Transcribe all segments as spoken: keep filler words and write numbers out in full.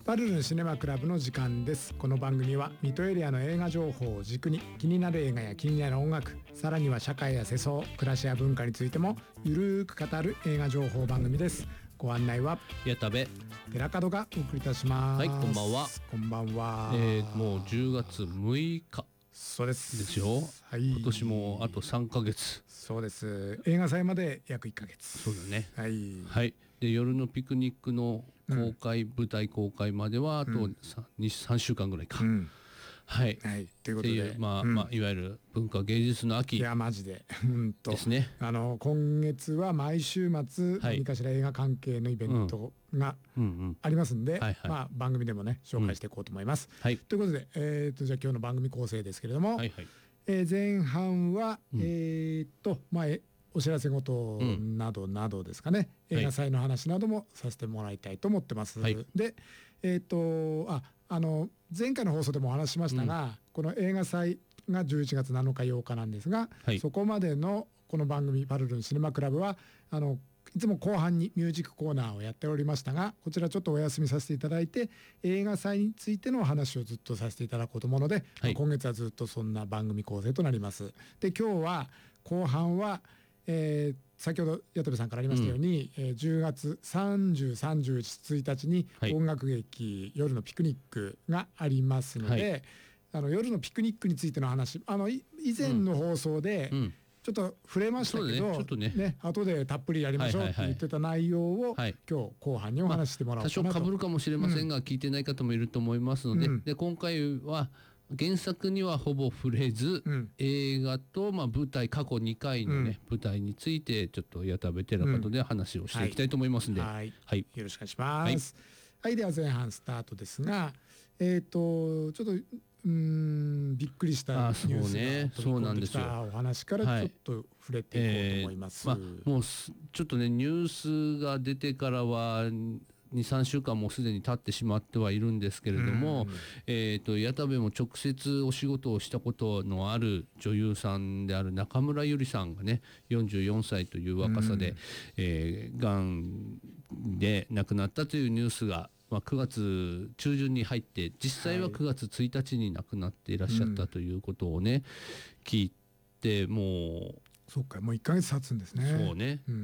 パルルンシネマクラブの時間です。この番組は水戸エリアの映画情報を軸に気になる映画や気になる音楽、さらには社会や世相、暮らしや文化についてもゆるーく語る映画情報番組です。ご案内は矢田部寺門がお送りいたします。 はい、こんばんは。 こんばんは。 えー、もうじゅうがつむいかそうですですよ、 はい、 今年もあとさんかげつ。 そうです。映画祭まで約いっかげつ。 そうだね。 はい、 はい、で夜のピクニックの公開、うん、舞台公開まではあと 3, さんしゅうかんぐらいか、うん、はい、 はい、ということでっていう、まあ、うん、まあ、いわゆる文化芸術の秋。 いやマジで本当ですね。 あの今月は毎週末、はい、何かしら映画関係のイベントがありますんで、まあ、番組でもね紹介していこうと思います、うん、はい、ということで、えー、とじゃあ今日の番組構成ですけれども、はいはい、えー、前半は、うん、えー、っとまあお知らせ事などなどですかね、うん、映画祭の話などもさせてもらいたいと思ってます、はい、でえー、っとああの前回の放送でもお話ししましたが、うん、この映画祭がじゅういちがつなのかようかなんですが、はい、そこまでのこの番組パルルンシネマクラブはあのいつも後半にミュージックコーナーをやっておりましたが、こちらちょっとお休みさせていただいて映画祭についてのお話をずっとさせていただこうと思うので、はい、今月はずっとそんな番組構成となります。で今日は後半は、えー、先ほど矢戸部さんからありましたように、うん、えー、じゅうがつさんじゅう、さんじゅういち、ついたちに音楽劇、はい、夜のピクニックがありますので、はい、あの夜のピクニックについての話、あの以前の放送で、うんうん、ちょっと触れましたけど、ね、ちょっとね、ね、後でたっぷりやりましょうって言ってた内容を、はいはいはい、今日後半にお話してもらおうかなと、 まあ、多少被るかもしれませんが、うん、聞いてない方もいると思いますので、うん、で今回は原作にはほぼ触れず、うん、映画と、まあ、舞台過去にかいの、ね、うん、舞台についてちょっと矢田部寺門で話をしていきたいと思いますので、うん、はい、はい、 よろしくお願いします、はいはい、では前半スタートですが、えーとちょっとうーんびっくりしたニュースが飛び込んできたお話からちょっと触れていこうと思います、 はい、えーまあ、もうちょっとねニュースが出てからはにさんしゅうかんもすでに経ってしまってはいるんですけれども、うん、えーと矢田部も直接お仕事をしたことのある女優さんである中村ゆりさんがねよんじゅうよんさいという若さで、うん、えー、がんで亡くなったというニュースが、まあ、くがつちゅうじゅんに入って実際はくがつついたちに亡くなっていらっしゃったということをね、うん、聞いてもうそうかもういっかげつ経つんですね。 そうね、うんうん、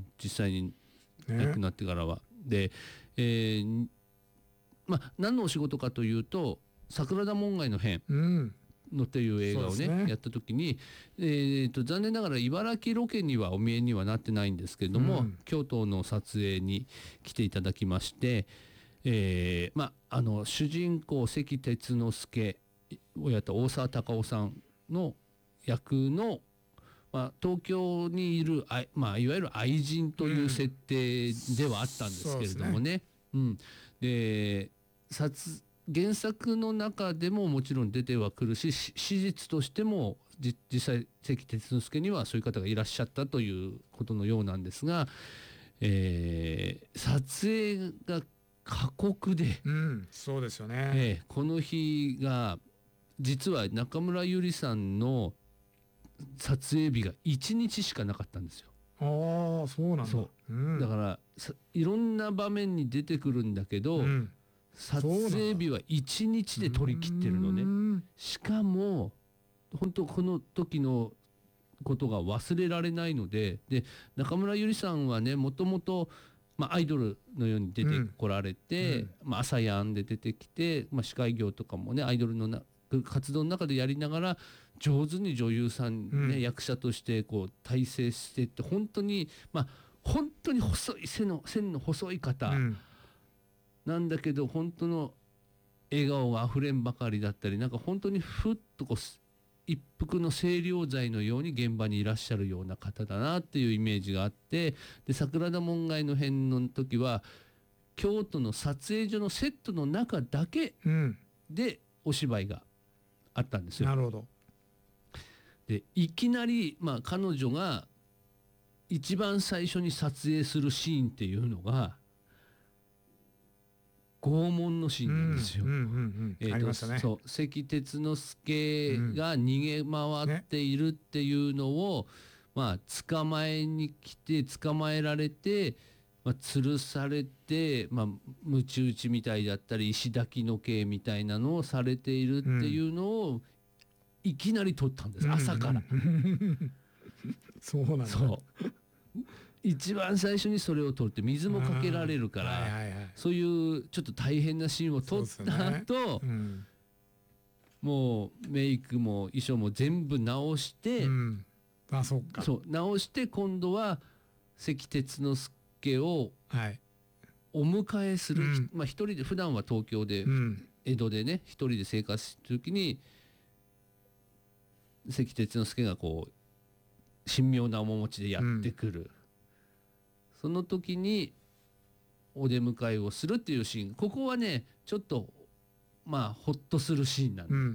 実際に亡くなってからは、ね、で、えーまあ、何のお仕事かというと桜田門外の変のという映画を ね,、うん、ねやった時に、えー、と残念ながら茨城ロケにはお見えにはなってないんですけれども、うん、京都の撮影に来ていただきまして、えーまあ、あの主人公関鉄之助をやった大沢たかおさんの役のまあ、東京にいるあ、まあ、いわゆる愛人という設定ではあったんですけれどもね、うん、で撮原作の中でももちろん出てはくるし史実としても実際関鉄之助にはそういう方がいらっしゃったということのようなんですが、えー、撮影が過酷で、 うん、そうですよね、 えー、この日が実は中村ゆりさんの撮影日がいちにちしかなかったんですよ。 ああそうなんだ。 そう、うん、だからいろんな場面に出てくるんだけど、うん、撮影日はいちにちで撮り切ってるのね。しかも本当この時のことが忘れられないので、で中村ゆりさんはねもともとまあ、アイドルのように出てこられて、うんまあ、朝やんで出てきて、まあ、司会業とかもねアイドルのな活動の中でやりながら上手に女優さん、ねうん、役者としてこう大成していって本当にまあ本当に細い背の線の細い方なんだけど、うん、本当の笑顔があふれんばかりだったりなんか本当にふっとこう一服の清涼剤のように現場にいらっしゃるような方だなっていうイメージがあって、で桜田門外の変の時は京都の撮影所のセットの中だけでお芝居があったんですよ。 なるほど。 でいきなり、まあ、彼女が一番最初に撮影するシーンっていうのが拷問のシーンなんですよ。ありましたね。そう関鉄之助が逃げ回っているっていうのを、うんね、まあ捕まえに来て捕まえられてまあ、吊るされて、まあ、ムチ打ちみたいだったり石抱きの刑みたいなのをされているっていうのをいきなり撮ったんです、うん、朝から。 そうなんだ。 そう一番最初にそれを撮って水もかけられるから、はいはいはい、そういうちょっと大変なシーンを撮った後、ね、うん、もうメイクも衣装も全部直して、うん、 あ、そっか、 そう直して今度は関鉄之助をお迎えする、はい、まあ一人で普段は東京で、うん、江戸でね一人で生活してる時に関鉄之助がこう神妙な面持ちでやってくる、うん、その時にお出迎えをするっていうシーン、ここはねちょっとまあホッとするシーンなんで、うんうんうん、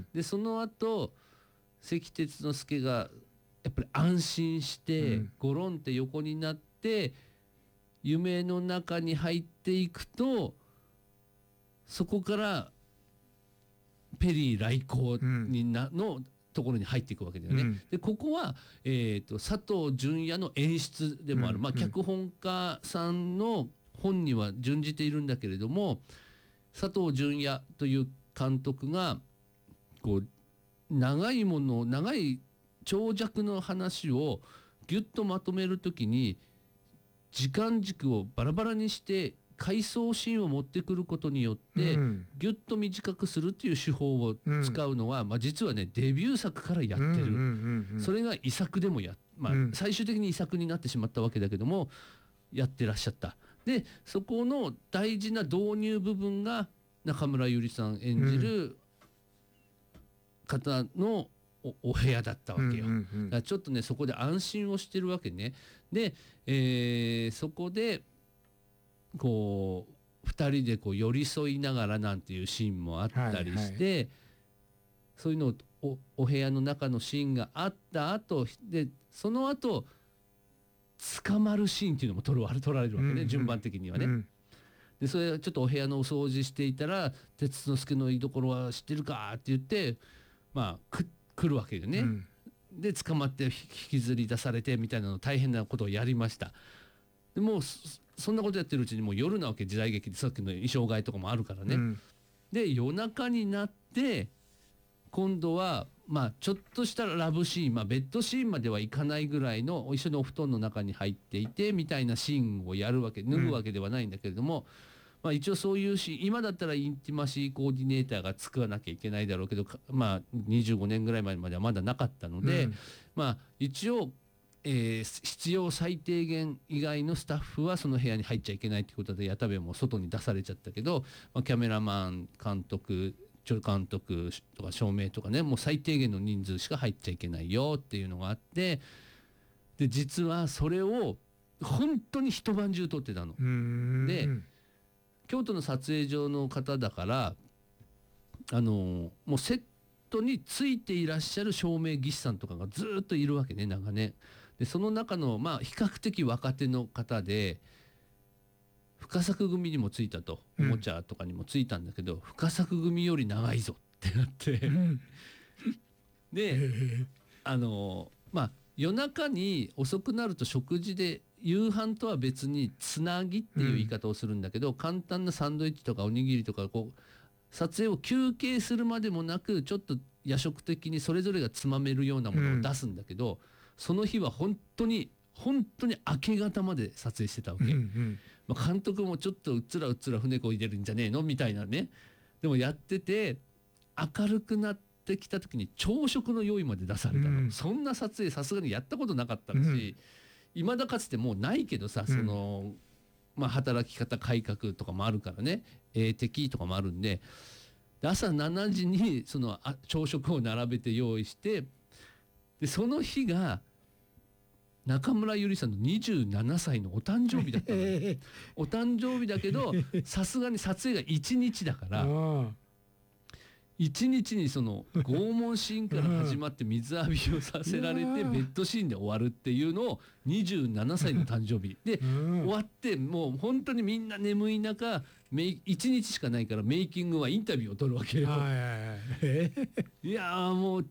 でその後関鉄之助がやっぱり安心して、うん、ゴロンって横になって夢の中に入っていくと、そこからペリー来航にな、うん、のところに入っていくわけだよね、うん、でここは、えーと、佐藤純也の演出でもある、うん、まあ、脚本家さんの本には準じているんだけれども、佐藤純也という監督がこう長いもの長い長尺の話をギュッとまとめるときに時間軸をバラバラにして回想シーンを持ってくることによって、うん、ギュッと短くするっていう手法を使うのは、うん、まあ、実はねデビュー作からやってる、うんうんうんうん、それが遺作でもや、まあ、最終的に遺作になってしまったわけだけどもやってらっしゃった。でそこの大事な導入部分が中村ゆりさん演じる方の お, お部屋だったわけよ、うんうんうん、だからちょっとねそこで安心をしてるわけね。で、えー、そこでこうふたりでこう寄り添いながらなんていうシーンもあったりして、はいはい、そういうのを お, お部屋の中のシーンがあった後でその後捕まるシーンっていうのも撮る撮られるわけね、うんうん、順番的にはね、うん、でそれちょっとお部屋のお掃除していたら鉄之助の居所は知ってるかって言ってまあく来るわけよね、うん、で捕まって引きずり出されてみたいなの大変なことをやりました。でもうそんなことやってるうちにもう夜なわけ、時代劇でさっきの衣装替えとかもあるからね、うん、で夜中になって今度はまあちょっとしたラブシーン、まあ、ベッドシーンまではいかないぐらいの一緒にお布団の中に入っていてみたいなシーンをやるわけ、脱ぐわけではないんだけれども、うん、まあ、一応そういうシーン、今だったらインティマシーコーディネーターが作らなきゃいけないだろうけど、まあにじゅうごねんぐらい前まではまだなかったので、うん、まあ一応えー、必要最低限以外のスタッフはその部屋に入っちゃいけないということで矢田部も外に出されちゃったけど、まあ、キャメラマン監督助監督とか照明とかねもう最低限の人数しか入っちゃいけないよっていうのがあって、で実はそれを本当に一晩中撮ってたの。で京都の撮影所の方だからあのもうセットについていらっしゃる照明技師さんとかがずっといるわけね、長年。でその中のまあ比較的若手の方で深作組にもついたと、おもちゃとかにもついたんだけど、うん、深作組より長いぞってなって、うん、であのまあ夜中に遅くなると食事で夕飯とは別につなぎっていう言い方をするんだけど、うん、簡単なサンドイッチとかおにぎりとかこう撮影を休憩するまでもなくちょっと夜食的にそれぞれがつまめるようなものを出すんだけど、うん、その日は本当に本当に明け方まで撮影してたわけ、うんうん、まあ、監督もちょっとうっつらうっつら船こいでるんじゃねえのみたいなね、でもやってて明るくなってきた時に朝食の用意まで出されたの、うん、そんな撮影さすがにやったことなかったし、うん、未だかつてもうないけどさ、その、うんまあ、働き方改革とかもあるからね、英的とかもあるんで、で朝しちじにそのあ朝食を並べて用意して、でその日が中村ゆりさんのにじゅうななさいのお誕生日だったのよお誕生日だけどさすがに撮影がいちにちだからいちにちにその拷問シーンから始まって水浴びをさせられてベッドシーンで終わるっていうのをにじゅうななさいの誕生日で終わって、もう本当にみんな眠い中いちにちしかないからメイキングはインタビューを撮るわけよ。いやもう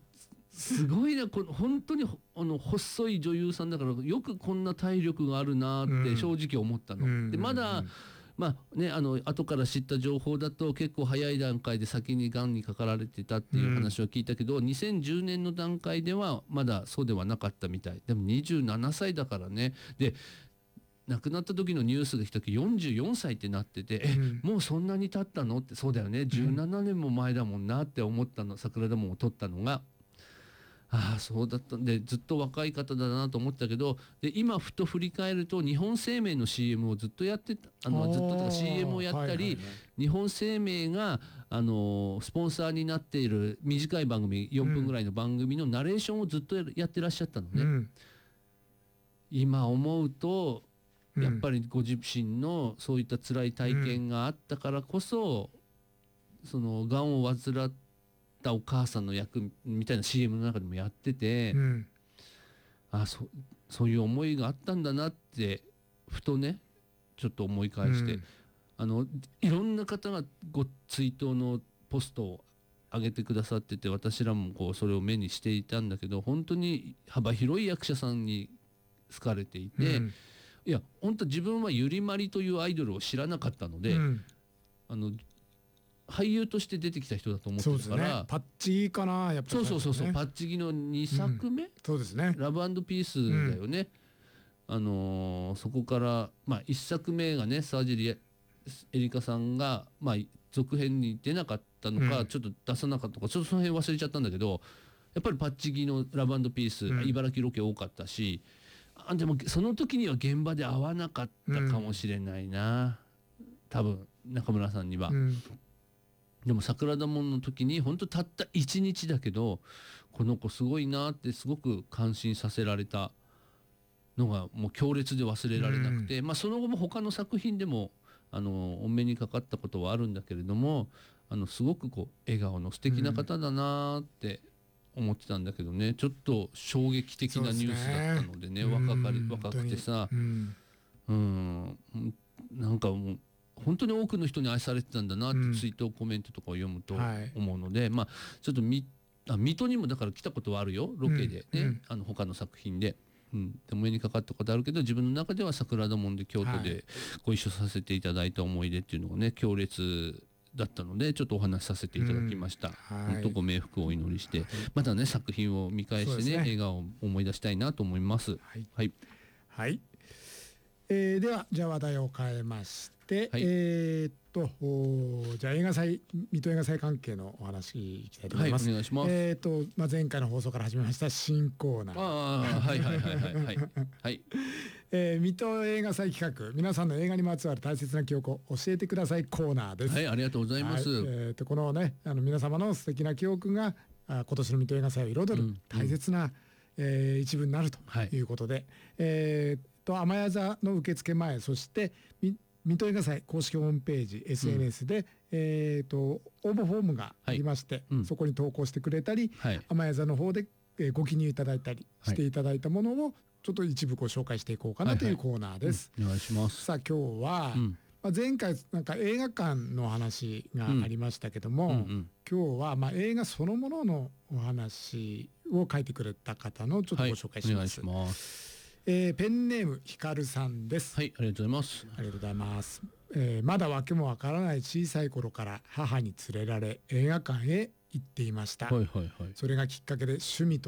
すごいな、この本当にあの細い女優さんだからよくこんな体力があるなって正直思ったの。うん、でまだ、まあね、あの後から知った情報だと結構早い段階で先にがんにかかられてたっていう話を聞いたけど、うん、にせんじゅうねんの段階ではまだそうではなかったみたい。でもにじゅうななさいだからね。で亡くなった時のニュースが来た時よんじゅうよんさいってなってて、うん、えもうそんなに経ったのって、そうだよねじゅうななねんも前だもんなって思ったの、桜田門を撮ったのが。ああそうだったんで、ずっと若い方だなと思ったけど、で今ふと振り返ると日本生命の シーエム をずっとやってた、あのずっととか シーエム をやったり、はいはいはい、日本生命があのスポンサーになっている短い番組よんぷんぐらいの番組のナレーションをずっとやってらっしゃったのね、うん、今思うとやっぱりご自身のそういった辛い体験があったからこそ、うん、そのがんを患ったお母さんの役みたいな シーエム の中でもやってて、うん、あ そ, そういう思いがあったんだなってふとねちょっと思い返して、うん、あのいろんな方がご追悼のポストを上げてくださってて、私らもこうそれを目にしていたんだけど、本当に幅広い役者さんに好かれていて、うん、いや本当自分はゆりまりというアイドルを知らなかったので、うん、あの俳優として出てきた人だと思ってたから、 ね、パッチギかなやっぱり、ね、 そうそうそうそう、パッチギのにさくめ、うん、 そうですね、 ラブ&ピースだよね、うん、あのー、そこからまあいっさくめがね沢尻エリカさんがまあ続編に出なかったのか、うん、ちょっと出さなかったのかちょっとその辺忘れちゃったんだけど、やっぱりパッチギのラブ&ピース、うん、茨城ロケ多かったし、あでもその時には現場で会わなかったかもしれないな、うん、多分中村さんには、うん、でも桜田門の時に本当たったいちにちだけどこの子すごいなってすごく感心させられたのがもう強烈で忘れられなくて、うん、まあその後も他の作品でもあのお目にかかったことはあるんだけれども、あのすごくこう笑顔の素敵な方だなって思ってたんだけどね、ちょっと衝撃的なニュースだったのでね、若かり若くてさ、うん、うんなんかもう本当に多くの人に愛されてたんだなって追悼コメントとかを読むと思うので、うんはい、まあちょっとみあ水戸にもだから来たことはあるよ、ロケでね、うん、あの他の作品で、うん、でも目にかかったことあるけど、自分の中では桜田門で京都でご一緒させていただいた思い出っていうのがね強烈だったので、ちょっとお話しさせていただきました、うんはい、本当ご冥福をお祈りして、はい、またね作品を見返してね、ね、映画を思い出したいなと思います。はい、はいはい、えー、ではじゃあ話題を変えまして、はい、えー、っとじゃあ映画祭水戸映画祭関係のお話いきたいと思います。 はい、お願いします。 えー、っとまあ前回の放送から始めました新コーナー。 ああはいはいはいはいはいはいえー、水戸映画祭企画、皆さんの映画にまつわる大切な記憶を教えてくださいコーナーです。 はい、ありがとうございます。はい、 えー、とこのねあの皆様の素敵な記憶があ今年の水戸映画祭を彩る大切な、うんえー、一部になるということで、はい、えー、と雨や座の受付前、そして水戸映画祭公式ホームページ エスエヌエス で、うんえー、と応募フォームがありまして、はいうん、そこに投稿してくれたり、はい、雨や座の方でご記入いただいたりしていただいたものをちょっと一部ご紹介していこうかなというコーナーです。 はいはいうん、お願いします。 さあ今日は、うんまあ、前回なんか映画館の話がありましたけども、うんうんうん、今日はまあ映画そのもののお話を書いてくれた方のちょっとご紹介します。 はい、お願いします。 えー、ペンネームひかるさんです。 はい、ありがとうございます。 ありがとうございます。えー、まだ訳もわからない小さい頃から母に連れられ映画館へ行っていました。 はいはいはい、 それがきっかけで趣味と